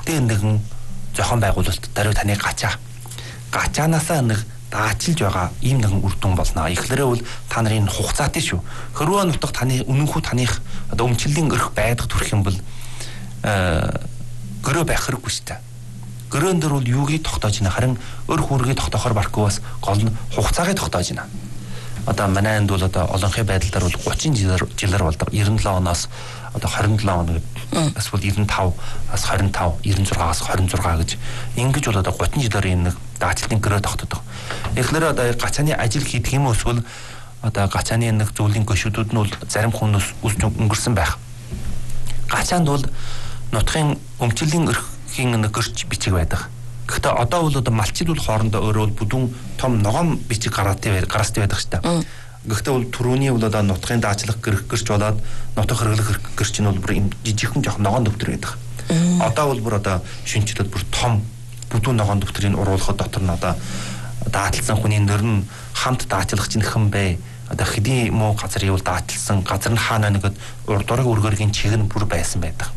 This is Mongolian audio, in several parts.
Гэхдээ нэгэн зохион байгуулалт даруй таны гачаанаасаа нэг даачилж байгаа ийм нэгэн үр дүн болно. Эхлээрээ бол та нарын хугацаатай шүү. Хөрвөө нутаг таны үнэнхүү таных одоо өмчлөлийн өрх байдагт хүрэх юм бол гөрөө байх хэрэггүй шүү дээ. Гөрөөн дээр бол юугийг тогтоож байна. Харин өрх үргийг тогтоохоор барахгүй бас гол нь хугацаагаа тогтоож байна. Одоо манай энд бол одоо олонхын байдлаар бол 30 жилээр болдог. 97 оноос одоо 27 он эсвэл 95-аас 25, 96-аас 26 гэж ингэж бол одоо 30 жилээр энэ нэг даачилтын гөрөө тогтдог. Эхлээд одоо гачааны ажил хийх юм эсвэл одоо гачааны нэг зүйлийн гөшүүдүүд нь бол зарим хүмүүс үс өнгөрсөн байх. Гачаанд бол нутгийн өмчлөлийн өрхийн нэг гэрч бичиг байдаг. Гэхдээ одоо бол одоо малчид бол хоорондоо өөрөө бүдүүн том ногоон бичиг гараастай байдаг шүү дээ. Гэхдээ бол түрүүний бол одоо нутгийн даачлах гэрч болоод нутаг хэрэглэх гэрч нь бол бүр юм жижигхэн жоох ногоон дэвтэр байдаг. Одоо бол бүр одоо шинжилээд бүр том бүдүүн ногоон дэвтрийг уруулахад дотор нь одоо дааталсан хүний нэр нь хамт даачлах чинь хэн бэ? Одоо хэдий муу газар юу дааталсан газар нь хаана нэгэд урдураг үргэргийн чиг нь бүр байсан байдаг.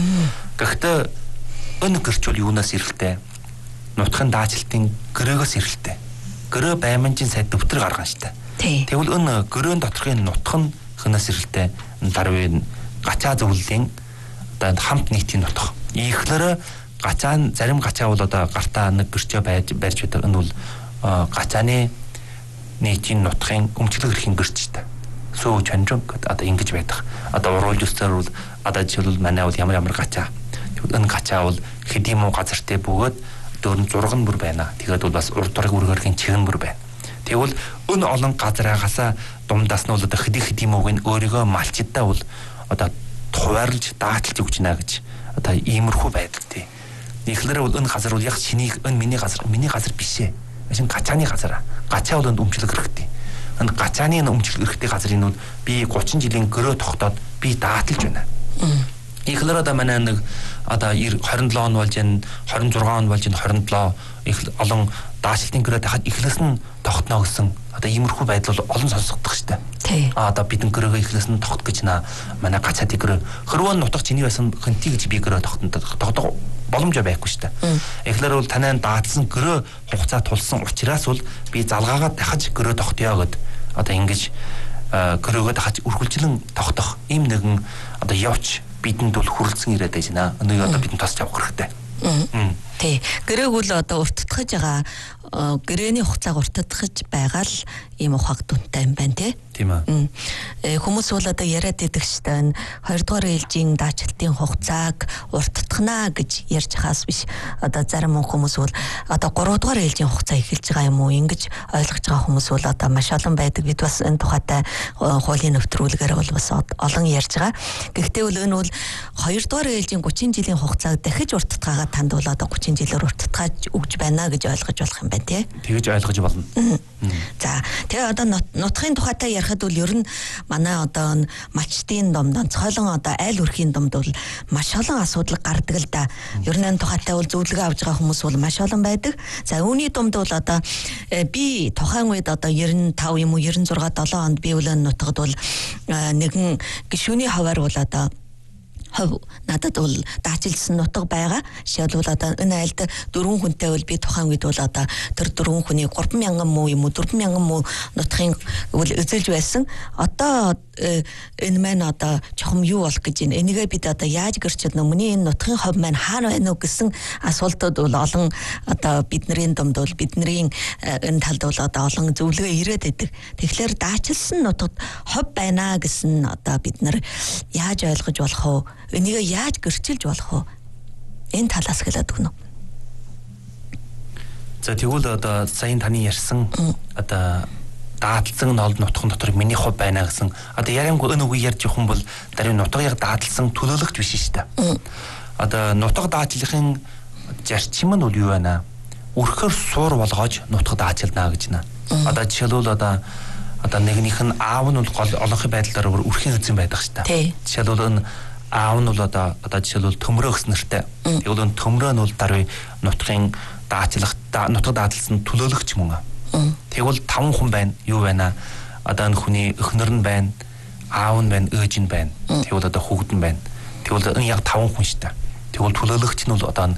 Гэхдээ энэ гэрч бол юунаас ирэлтэй? Нутгийн даачилтын гөрөөгөөс ирэлтэй. Гөрөө байманжийн сайд дэвтэр гаргана штэ. Тэгвэл энэ гөрөөний доторхын нутг нь хэнээс ирэлтэй? Дарвын гачаа зөвлөлийн одоо хамт нийтийн нутг. Ихлээр гачаан зарим гачаа бол одоо гартаа нэг гэрчөө барьж байдаг. Энэ бол гачааны нийтийн нутгийн өмчлөг эрхийн гэрчтэй. Сүү чанжун гэдэг одоо ингэж байдаг. Одоо уруулж өстөр бол одоо жишээлбэл манай бол ямар гачаа. Тэгвэл энэ гачаа бол хэдий муу газартай бөгөөд дөрөн зураг нь бүр байна. Тэгээд бол бас урд дураг үргэрхийн чиг нь бүр байна. Тэгвэл өн олон газраагаас дундаас нь бол одоо хэдий муугийн өөрийгөө малчидаа бол одоо хуваарлж дааталж өгч гинэ гэж одоо иймэрхүү байдалтай. Эхлээрээ бол энэ газар бол яг шинийг энэ миний газар биш ээ. Шинэ гачааны газар. Гачаа бол энд өмчлөг хэрэгтэй. Энэ гачааны өмчлөг хэрэгтэй газрын бол би 30 жилийн гөрөө тогтоод би дааталж байна. Эхлээр одоо манай нэг одоо 27 он болж байна, 26 он болж байна, 27 их олон даашилтын гөрөө дахад эхлээс нь тогтно гэсэн одоо иймэрхүү байдал бол олон сонсогдох штэ. Одоо бидэн гөрөөгөө эхлээс нь тогт гэж манай гацаадын гөрөө хөрвөө нутаг чиний байсан хэнти гэж би гөрөө тогтох боломжтой байхгүй штэ. Эхлээр бол танай даатсан гөрөө хугацаа тулсан учраас бол би залгаагаа дахиж гөрөө тогтъё гэд одоо ингэж гөрөөгөө дахиж үргэлжлэн тогтох ийм нэгэн одоо явж бидэнд бол хүрэлцэн ирээд байна. Өнөөдөр одоо бидэнд тасч авах хэрэгтэй. Тий. Гэрэг бол одоо урттдахж байгаа гэрээний хугацааг урттдахж байгаа л ийм ухааг дүнтэй юм байна тий. Тийм ээ. Хүмүүс бол одоо яриад идэг штэ 2 дугаар ээлжийн даачилтын хугацааг урттдахнаа гэж ярьж хаас биш. Одоо зарим хүмүүс бол одоо 3 дугаар ээлжийн хугацаа эхэлж байгаа юм уу ингэж ойлгож байгаа хүмүүс бол одоо маш олон байдаг. Бид бас энэ тухайтай хуулийн нэвтрүүлгээр бол бас олон ярьж байгаа. Гэхдээ бол энэ бол 2 дугаар ээлжийн 30 жилийн хугацааг дахиж урттдахаагаа танд бол одоо 30 жилээр урттдахаж өгж байна гэж ойлгож болох юм байна тий. Тэгэж ойлгож болно. За тэгээ одоо нутгийн тухайтай ярихад бол ер нь манай одоо малчтын домд онцгойлон одоо айл өрхийн домд бол маш олон асуудал гардаг л да. Ер нь энэ тухайтай бол зөвлөгөө авч байгаа хүмүүс бол маш олон байдаг. За үүний домд бол одоо би тухайн үед одоо 95 юм уу 96 7 онд би үлэн нутгад бол нэгэн гишүүний хаваар бол одоо хов надад бол даачилсан нутаг байгаа. Жишээлбэл одоо энэ айлд 4 хүнтэй бол би тухайн үед бол одоо тэр 4 хүний 3,000 муу юм уу 4,000 муу нутгийн бол эзэлж байсан. Одоо энэ маань одоо чухам юу болох гэж байна. Энийгээ бид одоо яаж гэрчээд нүмний энэ нутгийн хов маань хаана байна уу гэсэн асуултууд бол олон одоо бидний домд бол бидний энэ талд бол одоо олон зөвлөгөө ирээд байдаг. Тэгэхээр даачилсан нутагт хов байна гэсэн одоо бид нар яаж ойлгож болох вэ? Энийг яаж гэрчилж болох вэ? Энэ талаас хэлээд өгнө. За тэгвэл одоо саяын таны ярьсан одоо дааталсан нолд нутгын дотор миний хов байна гэсэн одоо яриангүй энэ үгүй ярьж явах юм бол даруй нутгийг дааталсан төлөөлөгч биш шүү дээ. Одоо нутаг даачлахын зарчим нь бол юу байна? Өрхөр суур болгоож нутаг даачилна гэж нэ. Одоо жишээлбэл одоо нэгнийх нь аав нь бол олонхын байдлаар өрхийн эзэн байдаг шүү дээ. Жишээлбэл энэ аав нь бол одоо жишээлбэл төмрөө гэсэн нэртэй. Тэгвэл энэ төмрөө нь бол даруй нутгийн даачлах нутаг дааталсан төлөөлөгч мөн. Тэгвэл 5 хүн байна. Юу байна? Одоо энэ хүний өхнөр нь байна, аав нь байна, ээж нь байна. Тэгвэл одоо хүүхэд нь байна. Тэгвэл энэ яг 5 хүн шүү дээ. Тэгвэл төлөөлөгч нь бол одоо